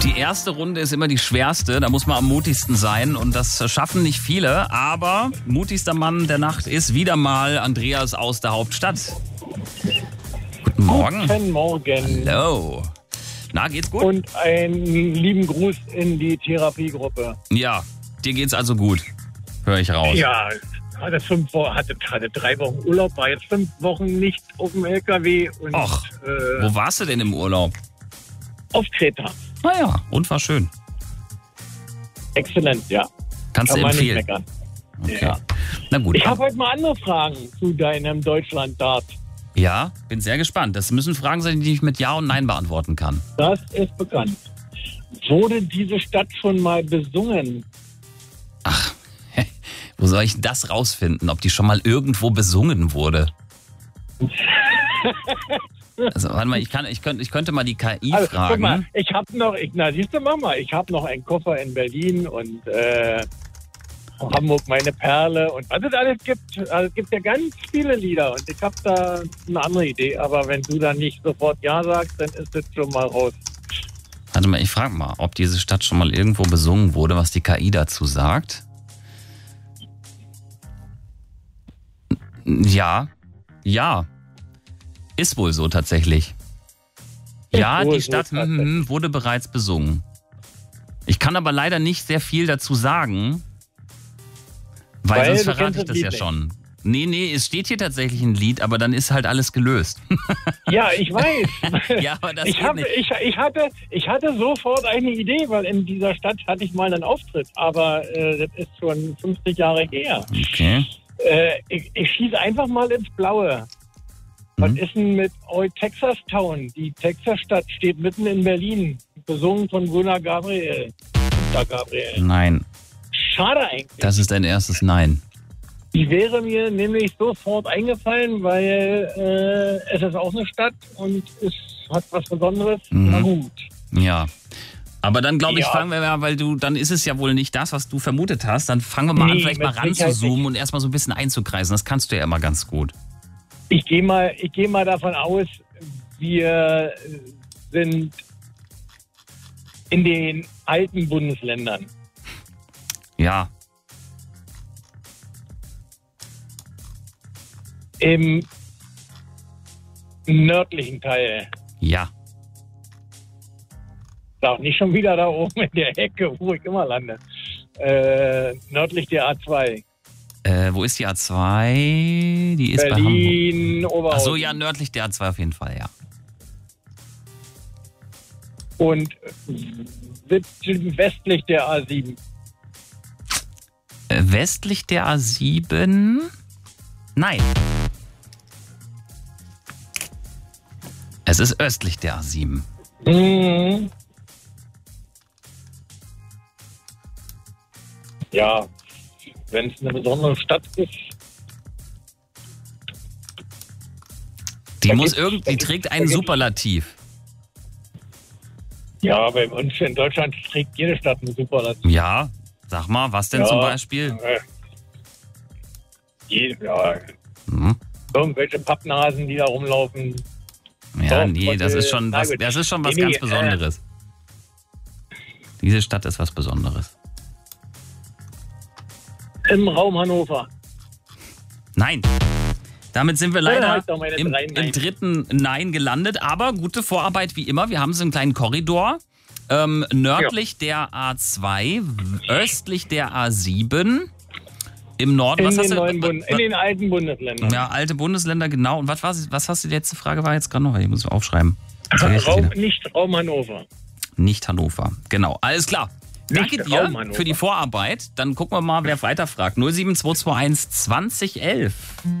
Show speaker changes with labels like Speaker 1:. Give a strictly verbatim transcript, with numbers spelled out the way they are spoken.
Speaker 1: Die erste Runde ist immer die schwerste, da muss man am mutigsten sein und das schaffen nicht viele, aber mutigster Mann der Nacht ist wieder mal Andreas aus der Hauptstadt. Guten Morgen.
Speaker 2: Guten Morgen.
Speaker 1: Hallo. Na, geht's gut?
Speaker 2: Und einen lieben Gruß in die Therapiegruppe.
Speaker 1: Ja, dir geht's also gut, höre ich raus.
Speaker 2: Ja, hatte, fünf Wochen, hatte, hatte drei Wochen Urlaub, war jetzt fünf Wochen nicht auf dem L K W. Und,
Speaker 1: Och,
Speaker 2: äh,
Speaker 1: wo warst du denn im Urlaub?
Speaker 2: auf Kreta.
Speaker 1: Ah ja, und war schön.
Speaker 2: Exzellent, ja.
Speaker 1: Kannst
Speaker 2: Kann
Speaker 1: du
Speaker 2: man nicht
Speaker 1: empfehlen?
Speaker 2: meckern.
Speaker 1: Okay.
Speaker 2: Ja.
Speaker 1: Na gut.
Speaker 2: Ich habe heute mal andere Fragen zu deinem Deutschland-Dart.
Speaker 1: Ja, bin sehr gespannt. Das müssen Fragen sein, die ich mit Ja und Nein beantworten kann.
Speaker 2: Das ist bekannt. Wurde diese Stadt schon mal besungen?
Speaker 1: Ach, wo soll ich das rausfinden, ob die schon mal irgendwo besungen wurde? Also, warte mal, ich, kann, ich, könnte, ich könnte mal die K I
Speaker 2: Also,
Speaker 1: fragen.
Speaker 2: guck mal, ich habe noch, ich, na siehst du Mama, ich habe noch einen Koffer in Berlin und äh, Hamburg meine Perle und was es alles gibt. Also, es gibt ja ganz viele Lieder und ich habe da eine andere Idee. Aber wenn du dann nicht sofort Ja sagst, dann ist das schon mal raus.
Speaker 1: Warte mal, ich frage mal, ob diese Stadt schon mal irgendwo besungen wurde, was die K I dazu sagt. Ja, ja. Ist wohl so tatsächlich. Ja,
Speaker 2: wohl
Speaker 1: die
Speaker 2: so
Speaker 1: Stadt hm, hm, hm, wurde bereits besungen. Ich kann aber leider nicht sehr viel dazu sagen, weil,
Speaker 2: Weil
Speaker 1: sonst
Speaker 2: du
Speaker 1: verrate
Speaker 2: kennst
Speaker 1: ich
Speaker 2: das
Speaker 1: das
Speaker 2: Lied
Speaker 1: ja
Speaker 2: nicht.
Speaker 1: schon. Nee, nee, es steht hier tatsächlich ein Lied, aber dann ist halt alles gelöst.
Speaker 2: Ja, ich weiß.
Speaker 1: Ja, aber das
Speaker 2: ich,
Speaker 1: geht
Speaker 2: hab,
Speaker 1: nicht.
Speaker 2: ich, ich, hatte, ich hatte sofort eine Idee, weil in dieser Stadt hatte ich mal einen Auftritt. Aber äh, das ist schon fünfzig Jahre her.
Speaker 1: Okay.
Speaker 2: Äh, ich ich schieße einfach mal ins Blaue. Was
Speaker 1: Mhm.
Speaker 2: ist denn mit Old Texas Town? Die Texas-Stadt steht mitten in Berlin. Besungen von Gunnar Gabriel. Gunnar Gabriel.
Speaker 1: Nein,
Speaker 2: Schade eigentlich.
Speaker 1: das ist ein erstes Nein.
Speaker 2: Die wäre mir nämlich sofort eingefallen, weil äh, es ist auch eine Stadt und es hat was Besonderes.
Speaker 1: Mhm.
Speaker 2: Na gut.
Speaker 1: Ja. Aber dann glaube ich,
Speaker 2: Ja.
Speaker 1: fangen wir mal, weil du, dann ist es ja wohl nicht das, was du vermutet hast. Dann fangen wir mal an,
Speaker 2: Nee,
Speaker 1: vielleicht mal
Speaker 2: mit Sicherheit
Speaker 1: ranzuzoomen und erstmal so ein bisschen einzukreisen. Das kannst du ja immer ganz gut.
Speaker 2: Ich gehe mal, ich gehe mal davon aus, wir sind in den alten Bundesländern.
Speaker 1: Ja.
Speaker 2: Im nördlichen Teil.
Speaker 1: Ja.
Speaker 2: Doch nicht schon wieder da oben in der Ecke, wo ich immer lande. Äh, nördlich der A zwei.
Speaker 1: Äh, wo ist die A zwei? Die ist
Speaker 2: Berlin,
Speaker 1: bei Hamburg.
Speaker 2: Oberhausen.
Speaker 1: Ach so, ja, nördlich der A zwei auf jeden Fall, ja.
Speaker 2: Und westlich der A sieben.
Speaker 1: Äh, westlich der A sieben? Nein. Es ist östlich der A sieben.
Speaker 2: Mhm. Ja, wenn es eine besondere Stadt ist.
Speaker 1: Die
Speaker 2: Da
Speaker 1: muss
Speaker 2: gibt's-
Speaker 1: irgendwie,
Speaker 2: da
Speaker 1: die
Speaker 2: gibt's-
Speaker 1: trägt
Speaker 2: da
Speaker 1: einen
Speaker 2: gibt's-
Speaker 1: Superlativ.
Speaker 2: Ja, bei uns in Deutschland trägt jede Stadt eine Superlativ.
Speaker 1: Ja, sag mal, was denn
Speaker 2: Ja.
Speaker 1: zum Beispiel?
Speaker 2: Äh, je- ja,
Speaker 1: Hm.
Speaker 2: irgendwelche Pappnasen, die da rumlaufen.
Speaker 1: Ja,
Speaker 2: Doch,
Speaker 1: nee, das
Speaker 2: und,
Speaker 1: ist
Speaker 2: äh,
Speaker 1: schon
Speaker 2: na
Speaker 1: was,
Speaker 2: gut.
Speaker 1: das ist schon was
Speaker 2: Nee,
Speaker 1: ganz
Speaker 2: nee,
Speaker 1: Besonderes. Diese Stadt ist was Besonderes.
Speaker 2: Im Raum Hannover.
Speaker 1: Nein. Damit sind wir
Speaker 2: Ja, dann
Speaker 1: leider
Speaker 2: hab ich doch meine
Speaker 1: im,
Speaker 2: drei
Speaker 1: im
Speaker 2: Nein.
Speaker 1: dritten Nein gelandet. Aber gute Vorarbeit wie immer. Wir haben so einen kleinen Korridor. Ähm, nördlich der A zwei, östlich der A sieben. Im Norden,
Speaker 2: In
Speaker 1: was hast
Speaker 2: den,
Speaker 1: du?
Speaker 2: neuen Bund in den alten Bundesländern.
Speaker 1: Ja, alte Bundesländer, genau. Und was, war, was hast du, die letzte Frage war jetzt gerade noch? Ich muss aufschreiben. Jetzt vergesse ich
Speaker 2: Raum,
Speaker 1: wieder.
Speaker 2: nicht Raum Hannover.
Speaker 1: Nicht Hannover. Genau, alles klar. Danke
Speaker 2: Nicht
Speaker 1: dir
Speaker 2: Raum Hannover.
Speaker 1: für die Vorarbeit. Dann gucken wir mal, wer weiterfragt. null sieben zwei zwei eins zwanzig elf.